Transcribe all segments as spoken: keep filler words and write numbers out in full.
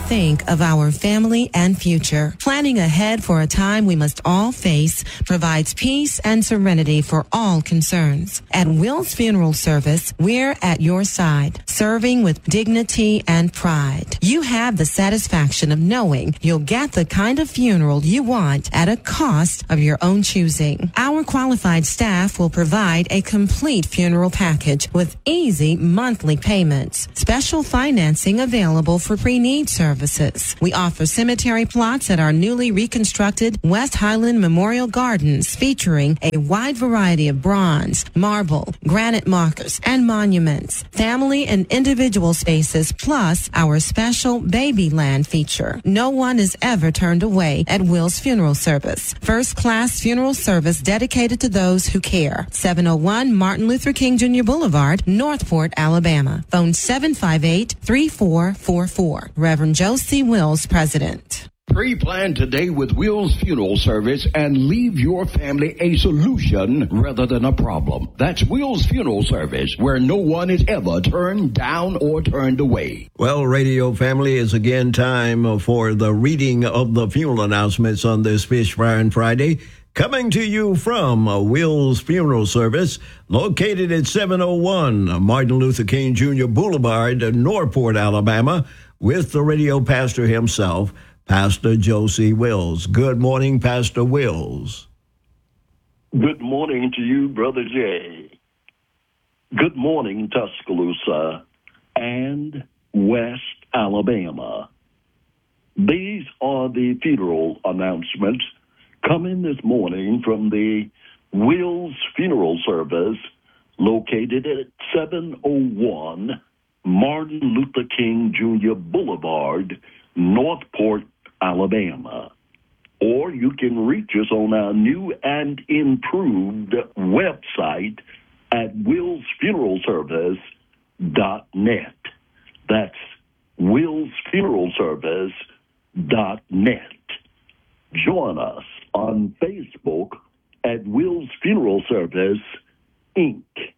think of our family and future. Planning ahead for a time we must all face provides peace and serenity for all concerns. At Will's Funeral Service, we're at your side, serving with dignity and pride. You have the satisfaction of knowing you'll get the kind of funeral you want at a cost of your own choosing. Our qualified staff will provide a complete funeral package with easy monthly payments. Special financing available for pre-need services. We offer cemetery plots at our newly reconstructed West Highland Memorial Gardens, featuring a wide variety of bronze, marble, granite markers, and monuments. Family and individual spaces, plus our special baby land feature. No one is ever turned away at Will's Funeral Service. First-class funeral service dedicated to those who care. seven oh one Martin Luther King Junior Boulevard, Northport, Alabama. Phone seven five eight, three four four four. Reverend Josie Wills, President. Pre-plan today with Will's Funeral Service and leave your family a solution rather than a problem. That's Will's Funeral Service, where no one is ever turned down or turned away. Well, radio family, it's again time for the reading of the funeral announcements on this Fish Frying Friday. Coming to you from Will's Funeral Service, located at seven oh one Martin Luther King Junior Boulevard, Northport, Alabama, with the radio pastor himself, Pastor Josie Wills. Good morning, Pastor Wills. Good morning to you, Brother Jay. Good morning, Tuscaloosa and West Alabama. These are the funeral announcements coming this morning from the Wills Funeral Service, located at seven oh one Martin Luther King Junior Boulevard, Northport, Alabama. Or you can reach us on our new and improved website at wills funeral service dot net. That's wills funeral service dot net. Join us on Facebook at Will's Funeral Service, Incorporated.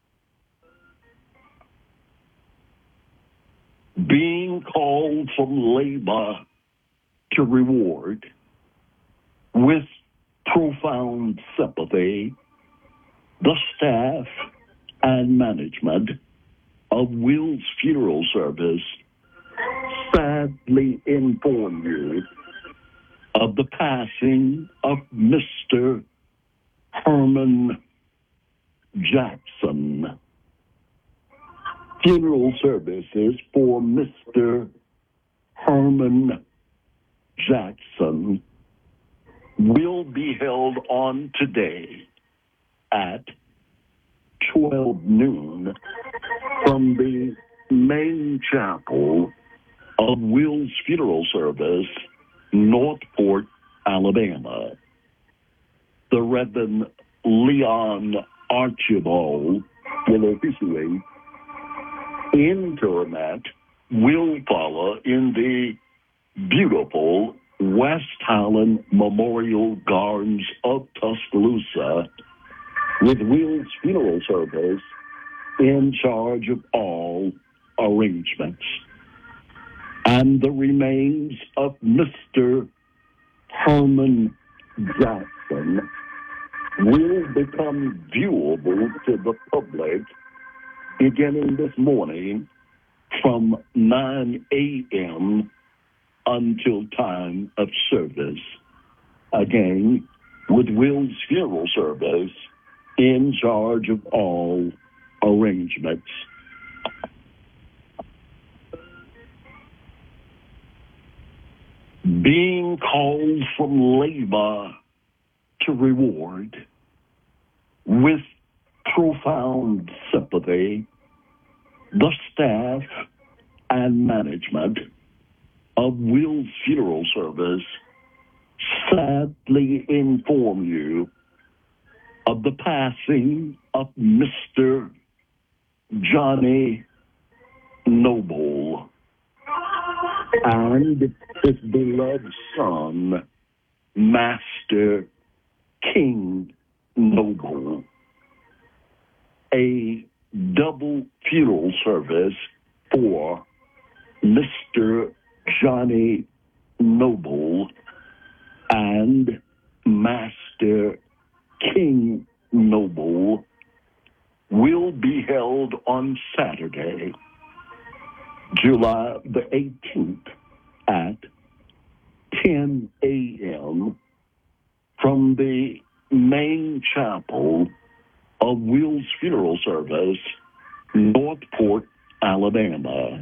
Being called from labor to reward, with profound sympathy, the staff and management of Will's Funeral Service sadly inform you of the passing of Mister Herman Jackson. Funeral services for Mister Herman Jackson will be held on today at twelve noon from the main chapel of Will's Funeral Service, Northport, Alabama. The Reverend Leon Archibald will officiate. Interment will follow in the beautiful West Highland Memorial Gardens of Tuscaloosa, with Will's Funeral Service in charge of all arrangements. And the remains of Mister Herman Jackson will become viewable to the public beginning this morning from nine a.m. until time of service. Again, with Will's Funeral Service in charge of all arrangements. Being called from labor to reward, with profound sympathy, the staff and management of Will's Funeral Service sadly inform you of the passing of Mister Johnny Noble and his beloved son, Master King Noble. A double funeral service for Mister Johnny Noble and Master King Noble will be held on Saturday, July the eighteenth at ten a.m. from the main chapel of Will's Funeral Service, Northport, Alabama.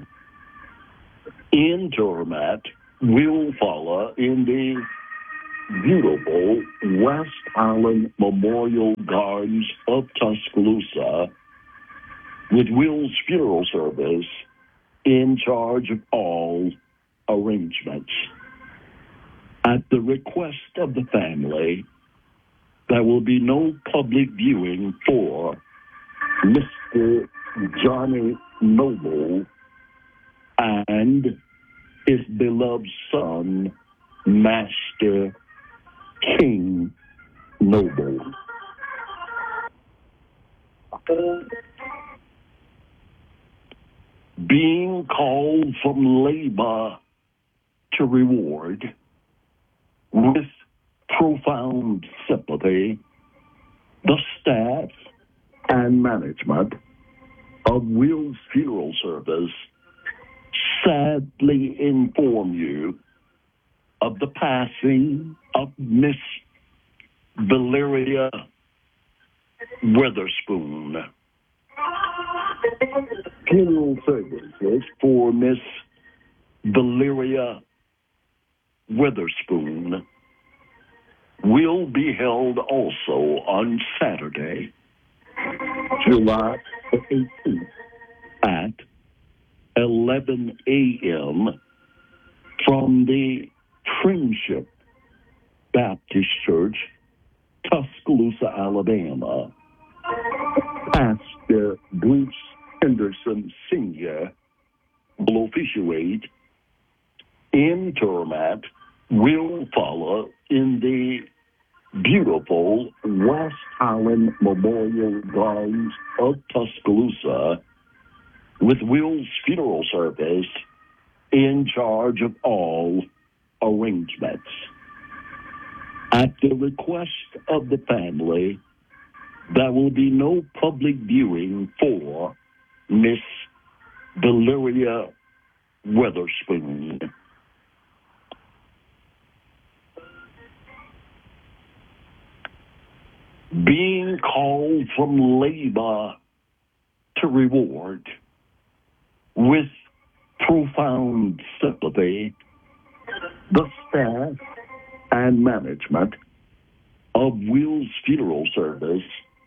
Interment will follow in the beautiful West Island Memorial Gardens of Tuscaloosa, with Will's Funeral Service in charge of all arrangements. At the request of the family, there will be no public viewing for Mister Johnny Noble and his beloved son, Master King Noble. Being called from labor to reward, with profound sympathy, the staff and management of Will's Funeral Service sadly inform you of the passing of Miss Valeria Witherspoon. Funeral services for Miss Valeria Witherspoon will be held also on Saturday, July eighteenth at eleven a.m. from the Friendship Baptist Church, Tuscaloosa, Alabama. Pastor Bruce Henderson Senior will officiate. Interment will follow in the beautiful West Island Memorial Gardens of Tuscaloosa, with Will's Funeral Service in charge of all arrangements. At the request of the family, there will be no public viewing for Miss Valeria Witherspoon. Being called from labor to reward, with profound sympathy, the staff and management of Will's Funeral Service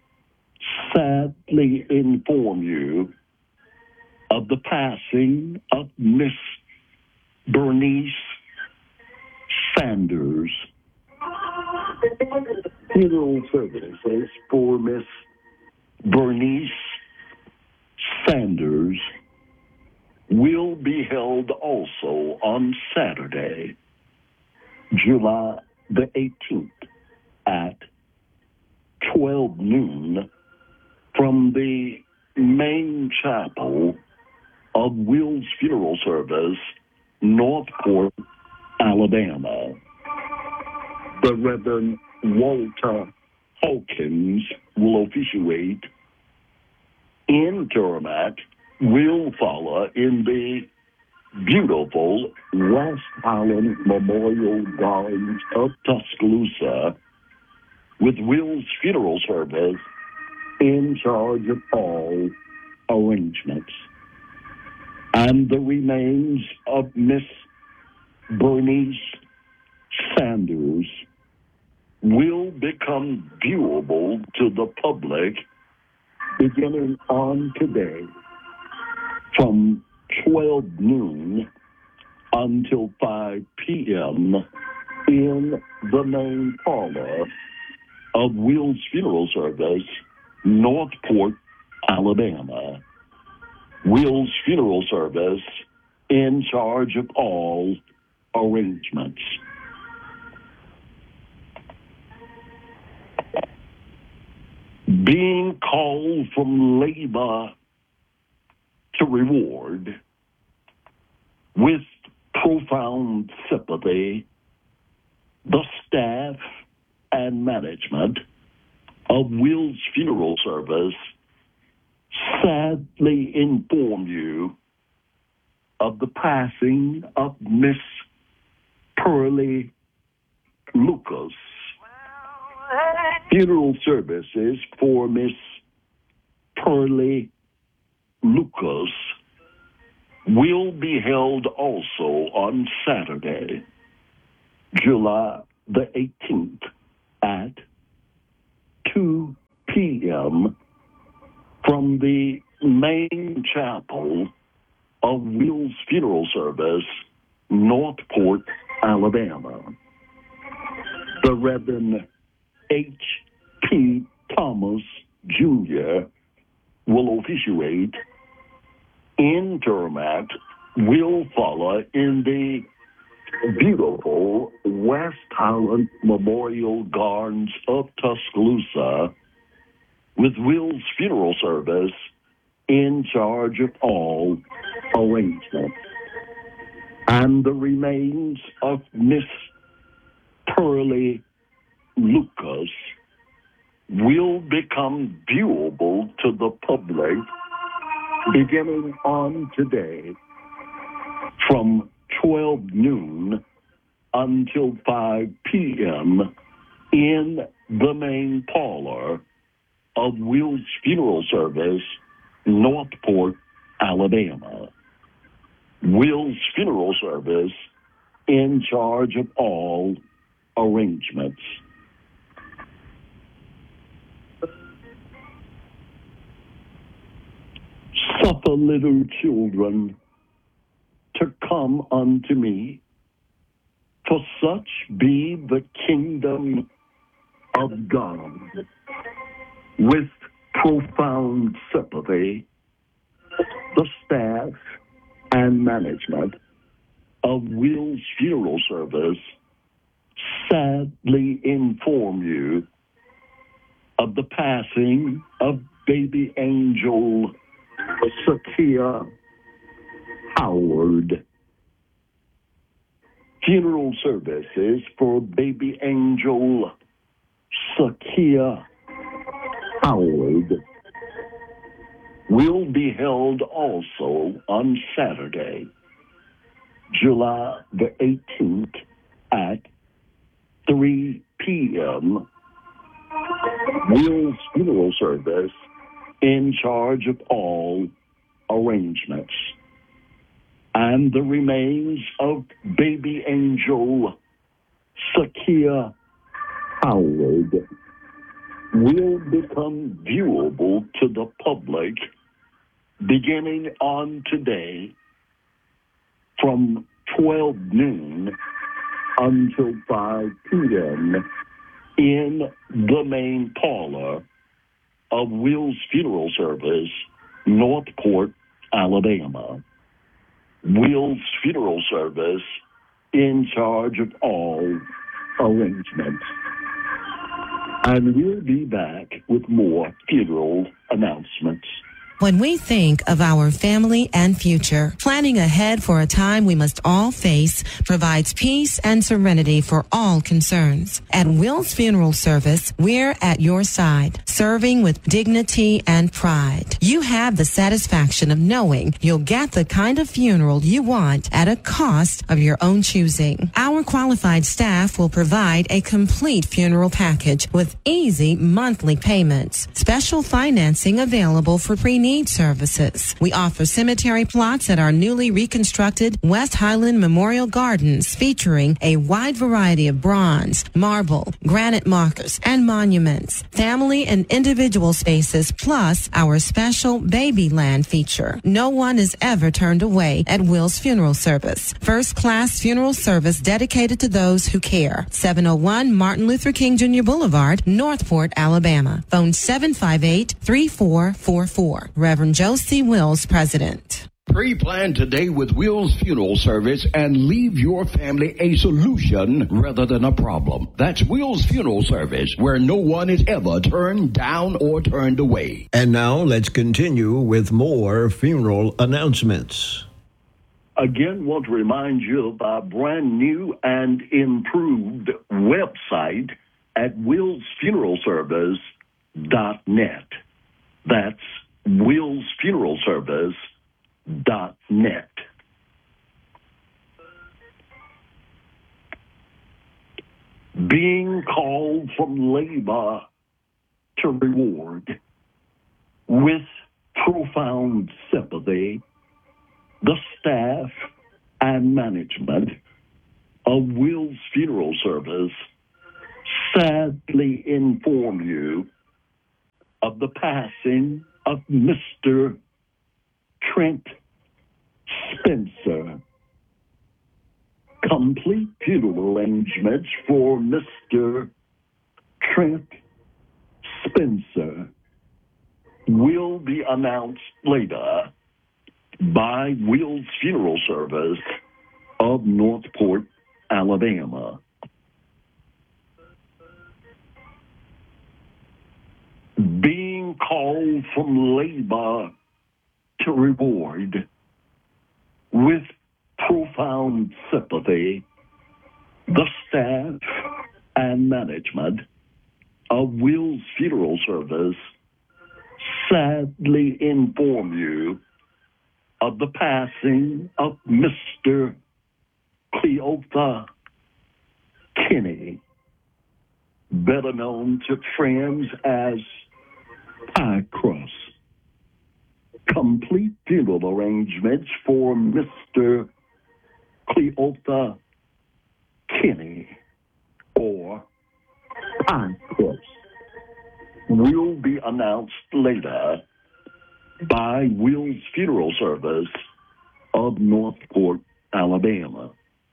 sadly inform you of the passing of Miss Bernice Sanders. Funeral services for Miss Bernice Sanders will be held also on Saturday, July the eighteenth at twelve noon from the main chapel of Will's Funeral Service, Northport, Alabama. The Reverend Walter Hawkins will officiate. Interment will follow in the beautiful West Island Memorial Gardens of Tuscaloosa, with Will's Funeral Service in charge of all arrangements. And the remains of Miss Bernice Sanders will become viewable to the public beginning on today from twelve noon until five p.m. in the main parlor of Will's Funeral Service, Northport, Alabama. Will's Funeral Service in charge of all arrangements. Being called from labor to reward, with profound sympathy, the staff and management of Will's Funeral Service sadly inform you of the passing of Miss Pearlie Lucas. Funeral services for Miss Pearlie Lucas will be held also on Saturday, July the eighteenth at two p.m. from the main chapel of Will's Funeral Service, Northport, Alabama. The Reverend H P. Thomas, Junior will officiate. Interim act will follow in the beautiful West Highland Memorial Gardens of Tuscaloosa, with Will's Funeral Service in charge of all arrangements. And the remains of Miss Pearlie Lucas will become viewable to the public beginning on today from twelve noon until five p.m. in the main parlor of Will's Funeral Service, Northport, Alabama. Will's Funeral Service in charge of all arrangements. Suffer little children to come unto me, for such be the kingdom of God. With profound sympathy, the staff and management of Will's Funeral Service sadly inform you of the passing of baby angel Sakia Howard. Funeral services for baby angel Sakia Howard will be held also on Saturday, July the eighteenth at three p.m. Will's Funeral Service in charge of all arrangements. And the remains of baby angel Sakia Howard will become viewable to the public beginning on today from twelve noon until five p.m. in the main parlor of Will's Funeral Service, Northport, Alabama. Will's Funeral Service in charge of all arrangements. And we'll be back with more funeral announcements. When we think of our family and future, planning ahead for a time we must all face provides peace and serenity for all concerns. At Will's Funeral Service, we're at your side, serving with dignity and pride. You have the satisfaction of knowing you'll get the kind of funeral you want at a cost of your own choosing. Our qualified staff will provide a complete funeral package with easy monthly payments. Special financing available for pre need services. We offer cemetery plots at our newly reconstructed West Highland Memorial Gardens, featuring a wide variety of bronze, marble, granite markers, and monuments. Family and individual spaces, plus our special baby land feature. No one is ever turned away at Will's Funeral Service. First class funeral service dedicated to those who care. seven oh one Martin Luther King Junior Boulevard, Northport, Alabama. Phone seven five eight, three four four four. Reverend Josie Wills, President. Pre-plan today with Will's Funeral Service and leave your family a solution rather than a problem. That's Will's Funeral Service, where no one is ever turned down or turned away. And now let's continue with more funeral announcements. Again, want to remind you of our brand new and improved website at wills funeral service dot net. That's wills funeral service dot net. Being called from labor to reward with profound sympathy, the staff and management of Wills Funeral Service sadly inform you of the passing of Mister Trent Spencer. Complete funeral arrangements for Mister Trent Spencer will be announced later by Wills Funeral Service of Northport, Alabama. Being called from labor to reward with profound sympathy, the staff and management of Wills Funeral Service sadly inform you of the passing of Mister Cleotha Kinney, better known to friends as Pie Cross. Complete funeral arrangements for Mister Cleotha Kinney, or Pie Cross, will be announced later by Wills Funeral Service of Northport, Alabama.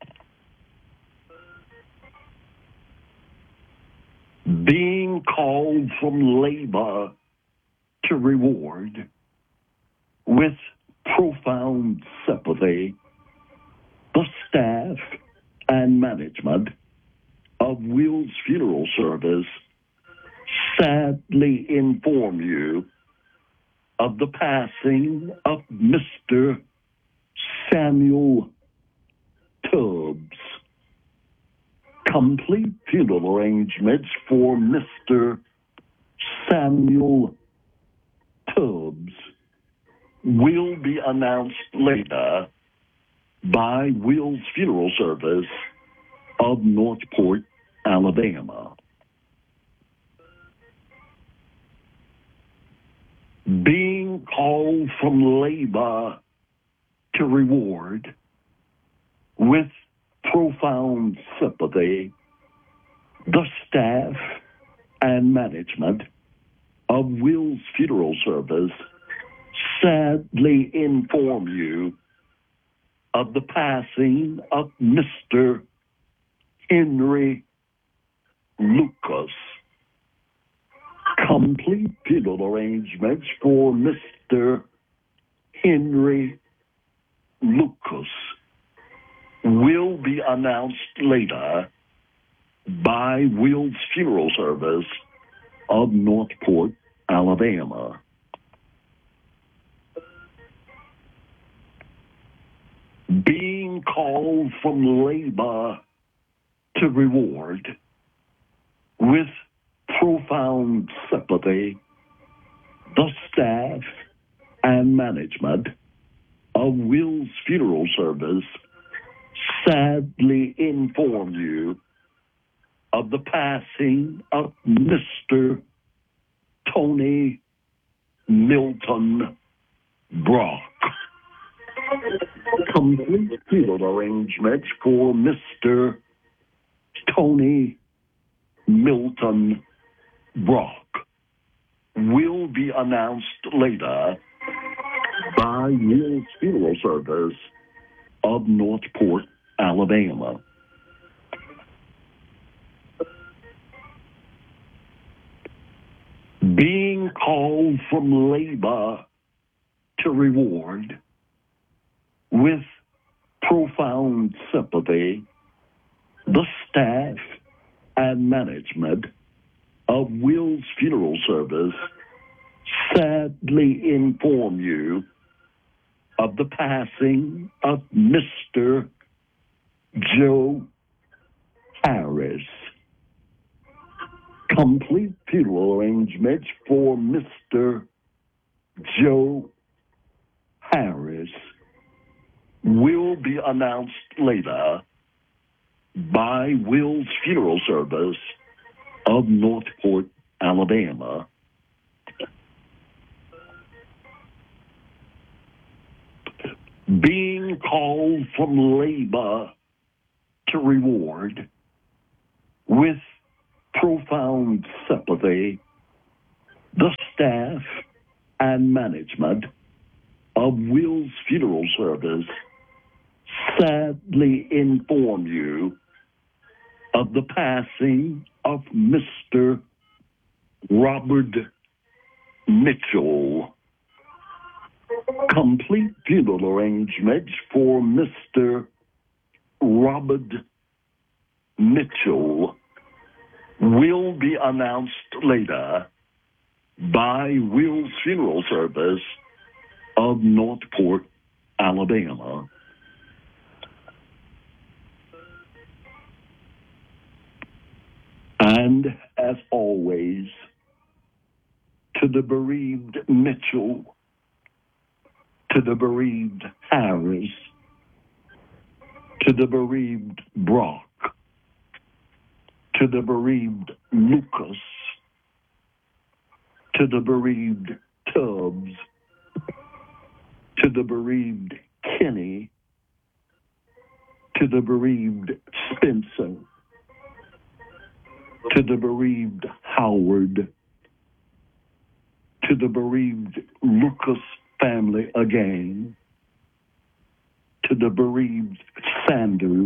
Being called from labor to reward with profound sympathy, the staff and management of Wills Funeral Service sadly inform you of the passing of Mister Samuel Tubbs. Complete funeral arrangements for Mister Samuel Tubbs will be announced later by Wills Funeral Service of Northport, Alabama. Being called from labor to reward with profound sympathy, the staff and management of Wills Funeral Service sadly inform you of the passing of Mister Henry Lucas. Complete funeral arrangements for Mister Henry Lucas will be announced later by Wills Funeral Service of Northport, Alabama. Being called from labor to reward with profound sympathy, the staff and management of Wills Funeral Service sadly inform you of the passing of Mister Tony Milton Brock. Complete funeral arrangements for Mister Tony Milton Brock will be announced later by Wills Funeral Service of Northport, Alabama. Being called from labor to reward with profound sympathy, the staff and management of Wills Funeral Service sadly inform you of the passing of Mister Joe Harris. Complete funeral arrangements for Mister Joe Harris will be announced later by Will's Funeral Service of Northport, Alabama. Being called from labor to reward with profound sympathy, the staff and management of Will's Funeral Service sadly inform you of the passing of Mister Robert Mitchell. Complete funeral arrangements for Mister Robert Mitchell will be announced later by Will's Funeral Service of Northport, Alabama. And as always, to the bereaved Mitchell, to the bereaved Harris, to the bereaved Brock, to the bereaved Lucas, to the bereaved Tubbs, to the bereaved Kenny, to the bereaved Spencer, to the bereaved Howard, to the bereaved Lucas family again, to the bereaved Sanders,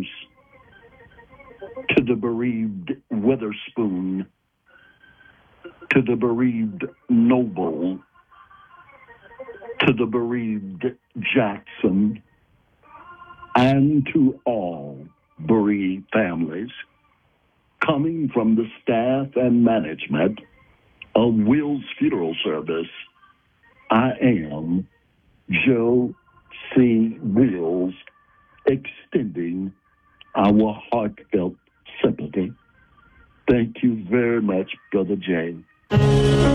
to the bereaved Witherspoon, to the bereaved Noble, to the bereaved Jackson, and to all bereaved families, coming from the staff and management of Will's Funeral Service, I am Joe C. Wills, extending our heartfelt sympathy. Thank you very much, Brother Jay.